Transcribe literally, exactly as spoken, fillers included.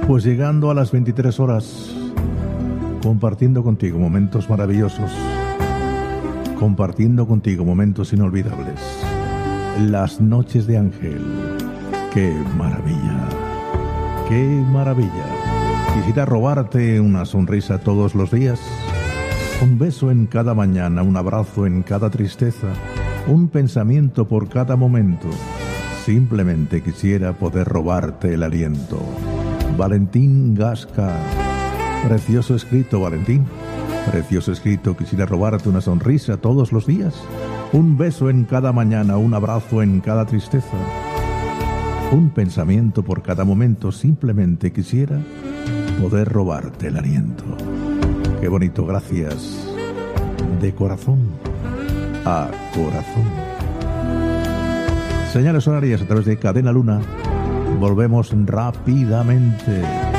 Pues llegando a las veintitrés horas, compartiendo contigo momentos maravillosos, compartiendo contigo momentos inolvidables. Las noches de Ángel. ¡Qué maravilla! ¡Qué maravilla! Quisiera robarte una sonrisa todos los días, un beso en cada mañana, un abrazo en cada tristeza, un pensamiento por cada momento. Simplemente quisiera poder robarte el aliento. Valentín Gasca. Precioso escrito, Valentín. Precioso escrito. Quisiera robarte una sonrisa todos los días, un beso en cada mañana, un abrazo en cada tristeza, un pensamiento por cada momento. Simplemente quisiera poder robarte el aliento. Qué bonito, gracias. De corazón a corazón. Señales horarias a través de Cadena Luna. Volvemos rápidamente.